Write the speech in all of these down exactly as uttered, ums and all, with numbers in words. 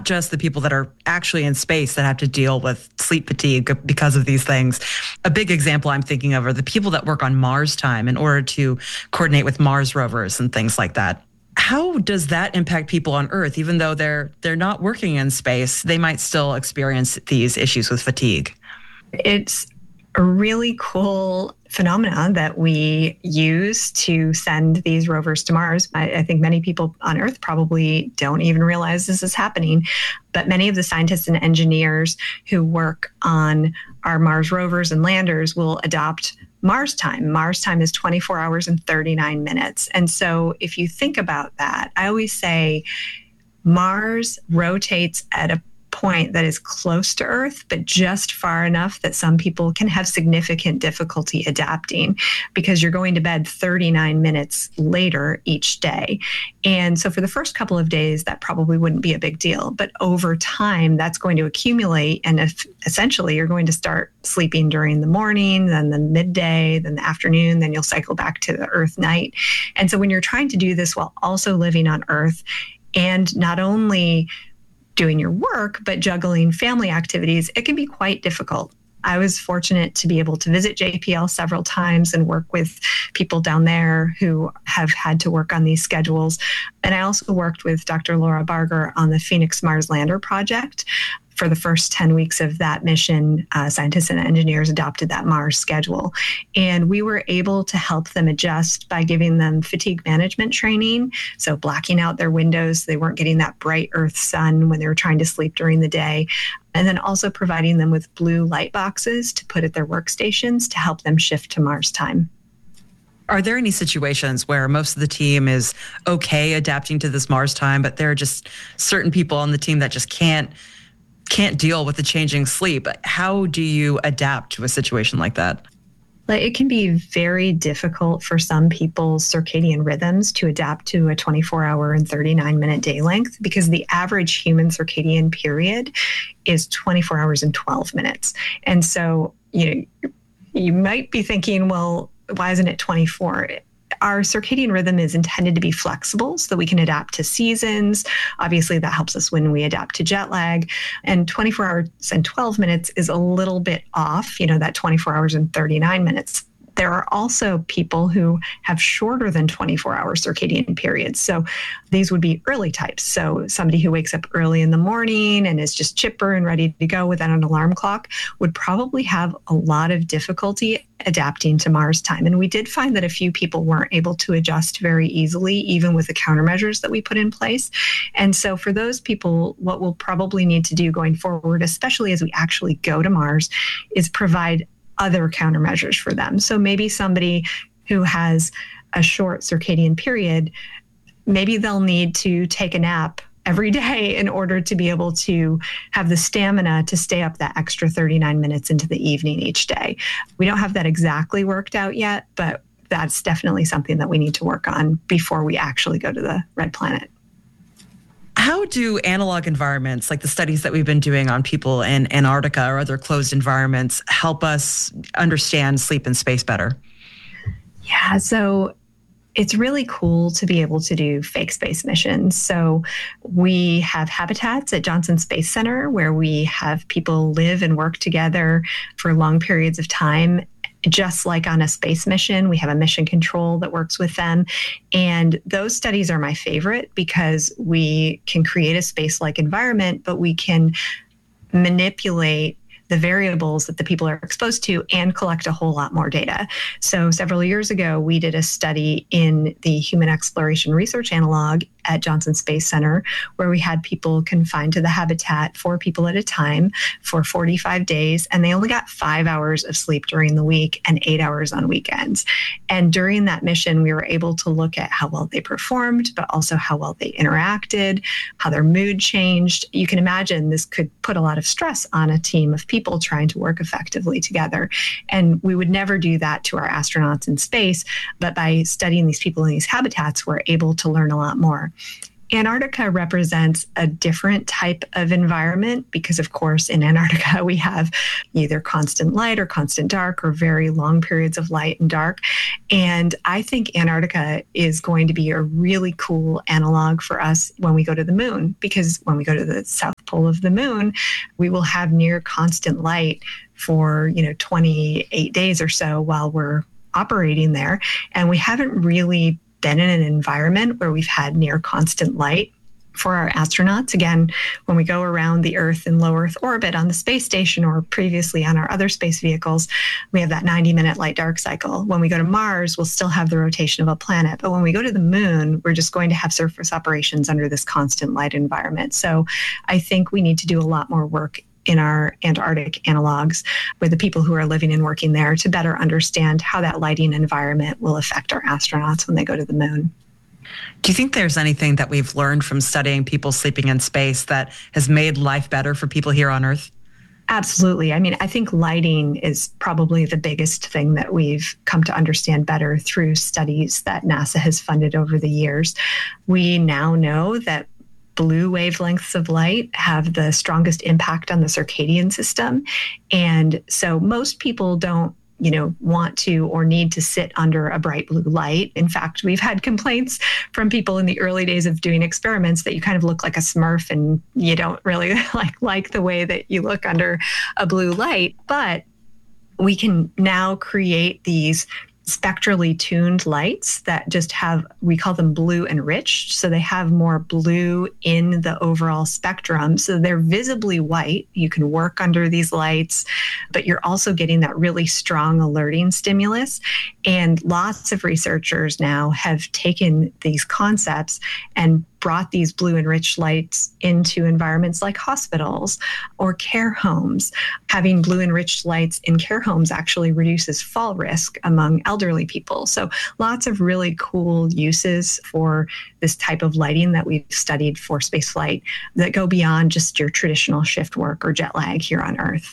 just the people that are actually in space that have to deal with sleep fatigue because of these things. A big example I'm thinking of are the people that work on Mars time in order to coordinate with Mars rovers and things like that. How does that impact people on Earth? Even though they're they're not working in space, they might still experience these issues with fatigue. It's a really cool phenomenon that we use to send these rovers to Mars. I, I think many people on Earth probably don't even realize this is happening, but many of the scientists and engineers who work on our Mars rovers and landers will adopt Mars time. Mars time is twenty-four hours and thirty-nine minutes. And so if you think about that, I always say Mars rotates at a point that is close to Earth, but just far enough that some people can have significant difficulty adapting because you're going to bed thirty-nine minutes later each day. And so for the first couple of days, that probably wouldn't be a big deal. But over time, that's going to accumulate. And if essentially you're going to start sleeping during the morning, then the midday, then the afternoon, then you'll cycle back to the Earth night. And so when you're trying to do this while also living on Earth and not only doing your work, but juggling family activities, it can be quite difficult. I was fortunate to be able to visit J P L several times and work with people down there who have had to work on these schedules. And I also worked with Doctor Laura Barger on the Phoenix Mars Lander project. For the first ten weeks of that mission, uh, scientists and engineers adopted that Mars schedule. And we were able to help them adjust by giving them fatigue management training. So blacking out their windows, so they weren't getting that bright Earth sun when they were trying to sleep during the day. And then also providing them with blue light boxes to put at their workstations to help them shift to Mars time. Are there any situations where most of the team is okay adapting to this Mars time, but there are just certain people on the team that just can't can't deal with the changing sleep? How do you adapt to a situation like that? It can be very difficult for some people's circadian rhythms to adapt to a twenty-four hour and thirty-nine minute day length because the average human circadian period is twenty-four hours and twelve minutes. And so, you know, you might be thinking, well, why isn't it twenty-four? Our circadian rhythm is intended to be flexible so that we can adapt to seasons. Obviously, that helps us when we adapt to jet lag. And twenty-four hours and twelve minutes is a little bit off, you know, that twenty-four hours and thirty-nine minutes. There are also people who have shorter than twenty-four hour circadian periods. So these would be early types. So somebody who wakes up early in the morning and is just chipper and ready to go without an alarm clock would probably have a lot of difficulty adapting to Mars time. And we did find that a few people weren't able to adjust very easily, even with the countermeasures that we put in place. And so for those people, what we'll probably need to do going forward, especially as we actually go to Mars, is provide other countermeasures for them. So maybe somebody who has a short circadian period, maybe they'll need to take a nap every day in order to be able to have the stamina to stay up that extra thirty-nine minutes into the evening each day. We don't have that exactly worked out yet, but that's definitely something that we need to work on before we actually go to the Red Planet. How do analog environments, like the studies that we've been doing on people in Antarctica or other closed environments, help us understand sleep in space better? Yeah, so it's really cool to be able to do fake space missions. So we have habitats at Johnson Space Center where we have people live and work together for long periods of time. Just like on a space mission, we have a mission control that works with them. And those studies are my favorite because we can create a space-like environment, but we can manipulate the variables that the people are exposed to and collect a whole lot more data. So several years ago, we did a study in the Human Exploration Research Analog at Johnson Space Center, where we had people confined to the habitat, four people at a time, for forty-five days, and they only got five hours of sleep during the week and eight hours on weekends. And during that mission, we were able to look at how well they performed, but also how well they interacted, how their mood changed. You can imagine this could put a lot of stress on a team of people trying to work effectively together. And we would never do that to our astronauts in space, but by studying these people in these habitats, we're able to learn a lot more. Antarctica represents a different type of environment because, of course, in Antarctica, we have either constant light or constant dark or very long periods of light and dark. And I think Antarctica is going to be a really cool analog for us when we go to the moon, because when we go to the south pole of the moon, we will have near constant light for, you know, twenty-eight days or so while we're operating there. And we haven't really been in an environment where we've had near constant light for our astronauts. Again, when we go around the Earth in low Earth orbit on the space station or previously on our other space vehicles, we have that ninety minute light dark cycle. When we go to Mars, we'll still have the rotation of a planet. But when we go to the moon, we're just going to have surface operations under this constant light environment. So I think we need to do a lot more work in our Antarctic analogs with the people who are living and working there to better understand how that lighting environment will affect our astronauts when they go to the moon. Do you think there's anything that we've learned from studying people sleeping in space that has made life better for people here on Earth? Absolutely. I mean, I think lighting is probably the biggest thing that we've come to understand better through studies that NASA has funded over the years. We now know that blue wavelengths of light have the strongest impact on the circadian system. And so most people don't, you know, want to or need to sit under a bright blue light. In fact, we've had complaints from people in the early days of doing experiments that you kind of look like a Smurf and you don't really like, like the way that you look under a blue light. But we can now create these spectrally tuned lights that just have, we call them blue enriched. So they have more blue in the overall spectrum. So they're visibly white. You can work under these lights, but you're also getting that really strong alerting stimulus. And lots of researchers now have taken these concepts and brought these blue enriched lights into environments like hospitals or care homes. Having blue enriched lights in care homes actually reduces fall risk among elderly people. So lots of really cool uses for this type of lighting that we've studied for spaceflight that go beyond just your traditional shift work or jet lag here on Earth.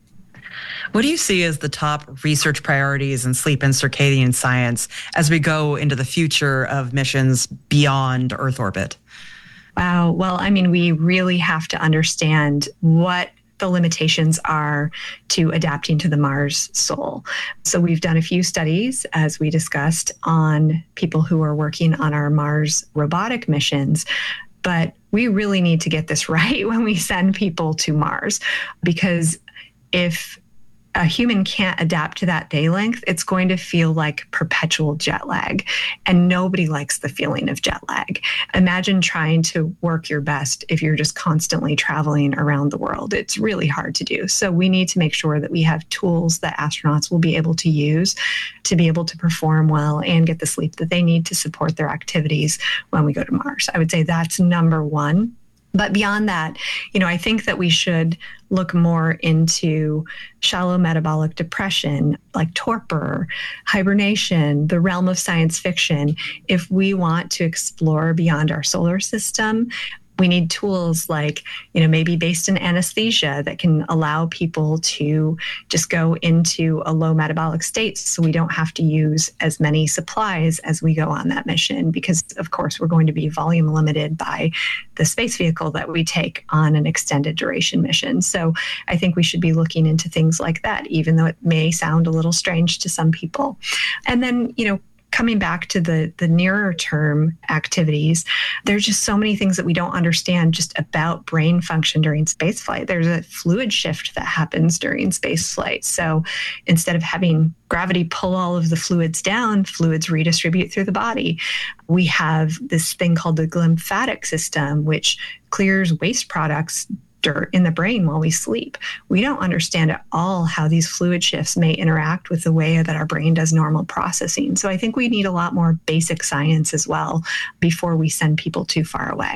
What do you see as the top research priorities in sleep and circadian science as we go into the future of missions beyond Earth orbit? Wow. Well, I mean, we really have to understand what the limitations are to adapting to the Mars sol. So we've done a few studies, as we discussed, on people who are working on our Mars robotic missions. But we really need to get this right when we send people to Mars, because if a human can't adapt to that day length, it's going to feel like perpetual jet lag. And nobody likes the feeling of jet lag. Imagine trying to work your best if you're just constantly traveling around the world. It's really hard to do. So we need to make sure that we have tools that astronauts will be able to use to be able to perform well and get the sleep that they need to support their activities when we go to Mars. I would say that's number one. But beyond that, you know, I think that we should look more into shallow metabolic depression, like torpor, hibernation, the realm of science fiction. If we want to explore beyond our solar system, we need tools like, you know, maybe based in anesthesia that can allow people to just go into a low metabolic state so we don't have to use as many supplies as we go on that mission, because of course we're going to be volume limited by the space vehicle that we take on an extended duration mission. So I think we should be looking into things like that, even though it may sound a little strange to some people. And then, you know, coming back to the, the nearer term activities, there's just so many things that we don't understand just about brain function during spaceflight. There's a fluid shift that happens during spaceflight. So instead of having gravity pull all of the fluids down, fluids redistribute through the body. We have this thing called the glymphatic system, which clears waste products in the brain while we sleep. We don't understand at all how these fluid shifts may interact with the way that our brain does normal processing. So I think we need a lot more basic science as well before we send people too far away.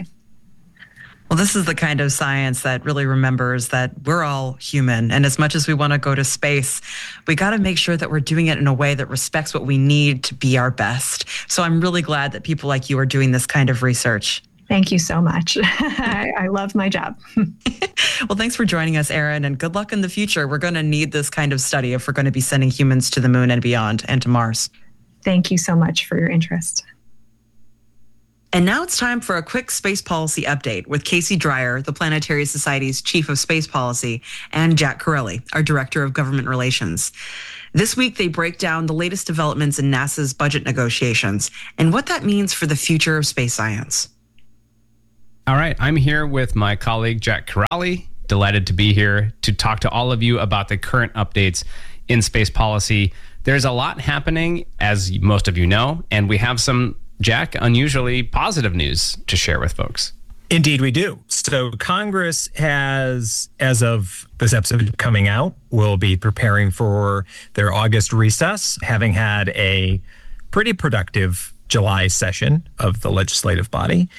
Well, this is the kind of science that really remembers that we're all human. And as much as we want to go to space, we got to make sure that we're doing it in a way that respects what we need to be our best. So I'm really glad that people like you are doing this kind of research. Thank you so much. I, I love my job. Well, thanks for joining us, Erin, and good luck in the future. We're going to need this kind of study if we're going to be sending humans to the moon and beyond and to Mars. Thank you so much for your interest. And now it's time for a quick space policy update with Casey Dreyer, the Planetary Society's Chief of Space Policy, and Jack Corelli, our Director of Government Relations. This week, they break down the latest developments in NASA's budget negotiations and what that means for the future of space science. All right, I'm here with my colleague, Jack Corelli. Delighted to be here to talk to all of you about the current updates in space policy. There's a lot happening, as most of you know, and we have some, Jack, unusually positive news to share with folks. Indeed, we do. So Congress has, as of this episode coming out, will be preparing for their August recess, having had a pretty productive July session of the legislative body.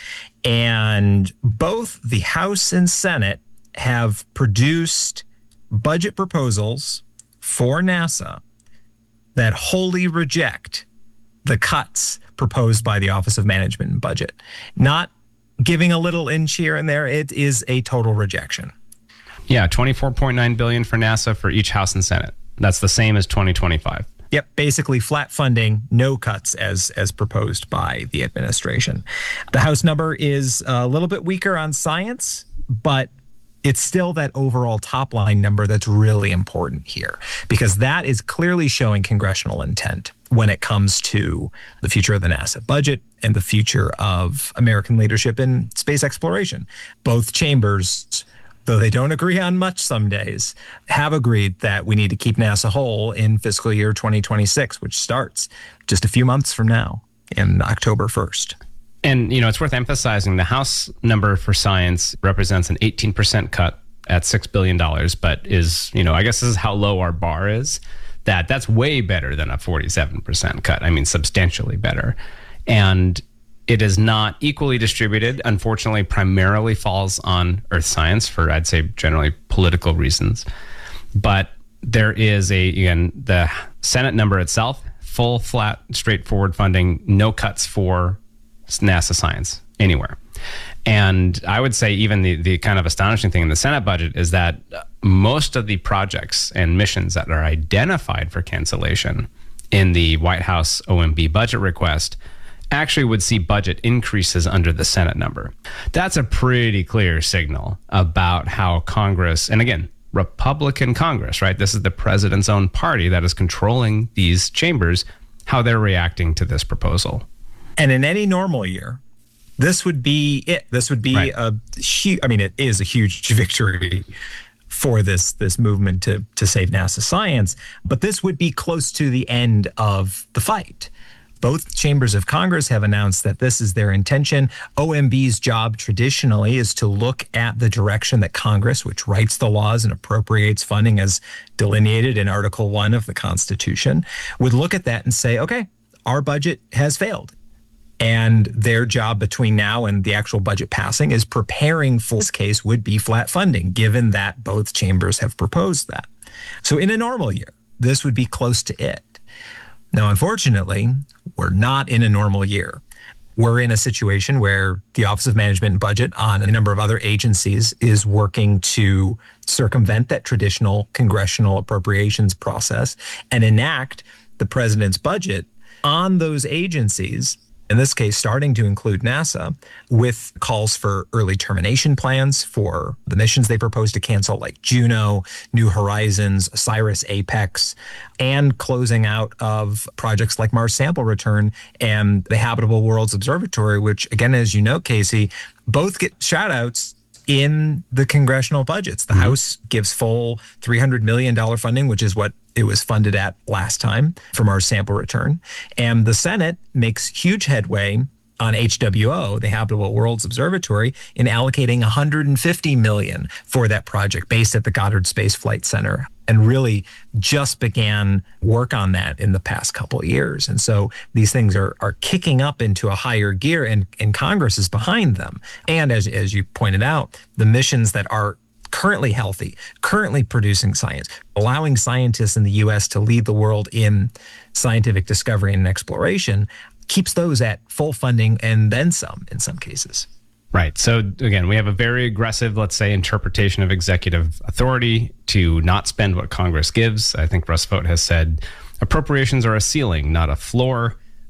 And both the House and Senate have produced budget proposals for NASA that wholly reject the cuts proposed by the Office of Management and Budget. Not giving a little inch here and there, it is a total rejection. Yeah, twenty-four point nine billion dollars for NASA for each House and Senate. That's the same as twenty twenty-five. Yep, basically flat funding, no cuts as as proposed by the administration. The House number is a little bit weaker on science, but it's still that overall top line number that's really important here, because that is clearly showing congressional intent when it comes to the future of the NASA budget and the future of American leadership in space exploration. Both chambers, though they don't agree on much some days, have agreed that we need to keep NASA whole in fiscal year twenty twenty-six, which starts just a few months from now in October first. And, you know, it's worth emphasizing the House number for science represents an eighteen percent cut at six billion dollars, but is, you know, I guess this is how low our bar is, that that's way better than a forty-seven percent cut. I mean, substantially better. And it is not equally distributed. Unfortunately, primarily falls on Earth science for, I'd say, generally political reasons. But there is a, again, the Senate number itself, full, flat, straightforward funding, no cuts for NASA science anywhere. And I would say even the, the kind of astonishing thing in the Senate budget is that most of the projects and missions that are identified for cancellation in the White House O M B budget request actually would see budget increases under the Senate number. That's a pretty clear signal about how Congress, and again, Republican Congress, right? This is the president's own party that is controlling these chambers, how they're reacting to this proposal. And in any normal year, this would be it. This would be right. a huge, I mean, it is a huge victory for this this movement to to save NASA science, but this would be close to the end of the fight. Both chambers of Congress have announced that this is their intention. O M B's job traditionally is to look at the direction that Congress, which writes the laws and appropriates funding as delineated in Article One of the Constitution, would look at that and say, okay, our budget has failed. And their job between now and the actual budget passing is preparing for this case would be flat funding, given that both chambers have proposed that. So in a normal year, this would be close to it. Now, unfortunately, we're not in a normal year. We're in a situation where the Office of Management and Budget on a number of other agencies is working to circumvent that traditional congressional appropriations process and enact the president's budget on those agencies, in this case, starting to include NASA, with calls for early termination plans for the missions they propose to cancel, like Juno, New Horizons, OSIRIS, Apex, and closing out of projects like Mars Sample Return and the Habitable Worlds Observatory, which, again, as you know, Casey, both get shout-outs in the congressional budgets. The mm-hmm. House gives full three hundred million dollars funding, which is what it was funded at last time for Mars Sample Return. And the Senate makes huge headway on H W O, the Habitable Worlds Observatory, in allocating one hundred fifty million dollars for that project based at the Goddard Space Flight Center, and really just began work on that in the past couple of years. And so these things are are kicking up into a higher gear, and, and Congress is behind them. And as, as you pointed out, the missions that are currently healthy, currently producing science, allowing scientists in the U S to lead the world in scientific discovery and exploration, keeps those at full funding and then some in some cases. Right. So again, we have a very aggressive, let's say, interpretation of executive authority to not spend what Congress gives. I think Russ Vought has said appropriations are a ceiling, not a floor.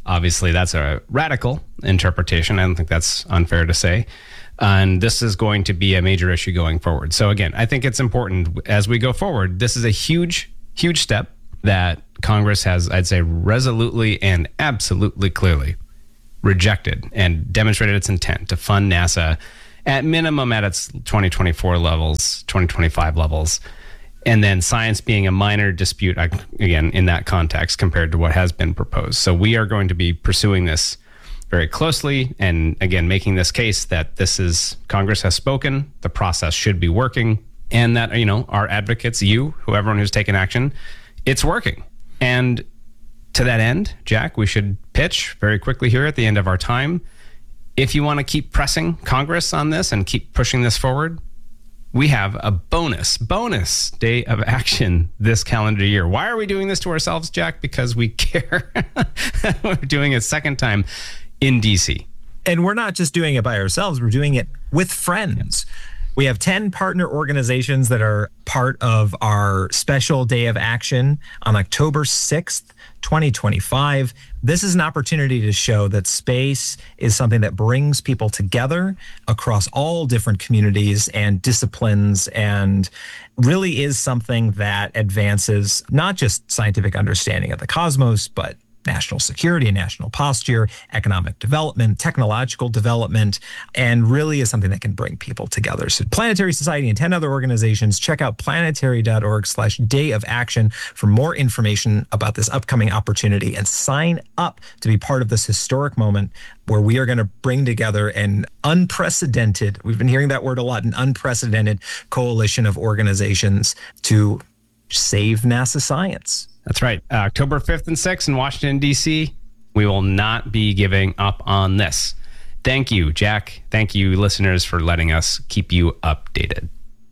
obviously, that's a radical interpretation. I don't think that's unfair to say. And this is going to be a major issue going forward. So again, I think it's important as we go forward. This is a huge, huge step that Congress has, I'd say, resolutely and absolutely clearly rejected and demonstrated its intent to fund NASA at minimum at its twenty twenty-four levels, twenty twenty-five levels. And then science being a minor dispute, again, in that context compared to what has been proposed. So we are going to be pursuing this very closely, and again, making this case that this is, Congress has spoken, the process should be working, and that, you know, our advocates, you, who everyone who's taken action, it's working. And to that end, Jack, we should pitch very quickly here at the end of our time. If you want to keep pressing Congress on this and keep pushing this forward, we have a bonus, bonus day of action this calendar year. Why are we doing this to ourselves, Jack? Because we care. We're doing it second time in D C. And we're not just doing it by ourselves, we're doing it with friends. We have ten partner organizations that are part of our special day of action on October sixth, twenty twenty-five. This is an opportunity to show that space is something that brings people together across all different communities and disciplines, and really is something that advances not just scientific understanding of the cosmos, but national security and national posture, economic development, technological development, and really is something that can bring people together. So Planetary Society and ten other organizations, check out planetary.org slash day of action for more information about this upcoming opportunity, and sign up to be part of this historic moment where we are going to bring together an unprecedented, we've been hearing that word a lot, an unprecedented coalition of organizations to save NASA science. That's right. Uh, October fifth and sixth in Washington, D C. We will not be giving up on this. Thank you, Jack. Thank you, listeners, for letting us keep you updated.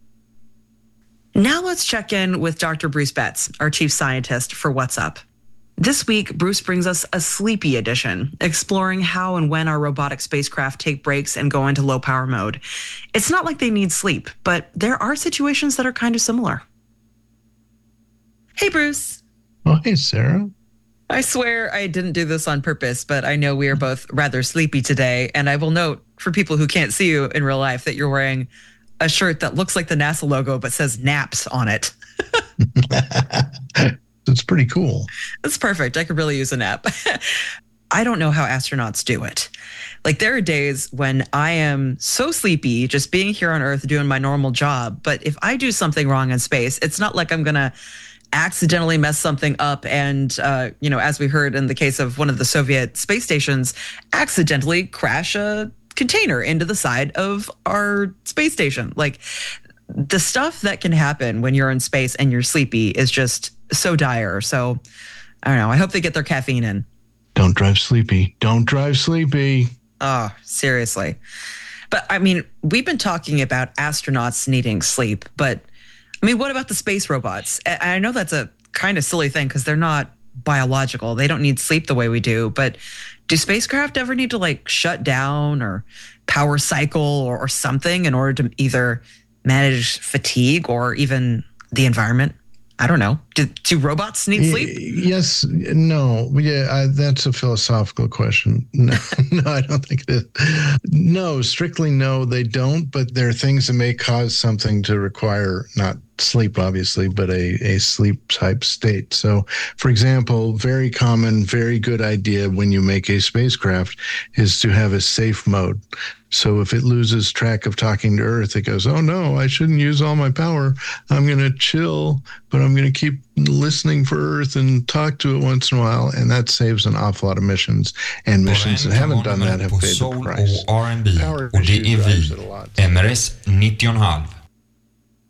Now let's check in with Doctor Bruce Betts, our chief scientist, for What's Up. This week, Bruce brings us a sleepy edition, exploring how and when our robotic spacecraft take breaks and go into low power mode. It's not like they need sleep, but there are situations that are kind of similar. Hey, Bruce. Oh, hey, Sarah. I swear I didn't do this on purpose, but I know we are both rather sleepy today. And I will note for people who can't see you in real life that you're wearing a shirt that looks like the NASA logo, but says NAPS on it. It's pretty cool. That's perfect. I could really use a nap. I don't know how astronauts do it. Like, there are days when I am so sleepy just being here on Earth doing my normal job. But if I do something wrong in space, it's not like I'm going to accidentally mess something up and, uh, you know, as we heard in the case of one of the Soviet space stations, accidentally crash a container into the side of our space station. Like, the stuff that can happen when you're in space and you're sleepy is just so dire. So, I don't know. I hope they get their caffeine in. Don't drive sleepy. Don't drive sleepy. Oh, seriously. But, I mean, we've been talking about astronauts needing sleep, but I mean, what about the space robots? I know that's a kind of silly thing because they're not biological. They don't need sleep the way we do. But do spacecraft ever need to like shut down or power cycle or, or something in order to either manage fatigue or even the environment? I don't know. Do, do robots need sleep? Yes. No. Yeah, I, that's a philosophical question. No, no, I don't think it is. No, strictly no, they don't. But there are things that may cause something to require not sleep, obviously, but a, a sleep type state. So, for example, very common, very good idea when you make a spacecraft is to have a safe mode. So if it loses track of talking to Earth, it goes, oh no, I shouldn't use all my power. I'm going to chill, but I'm going to keep listening for Earth and talk to it once in a while. And that saves an awful lot of missions. And missions that haven't done that have paid the price. R and B, och det är vi, M R S nittio komma fem.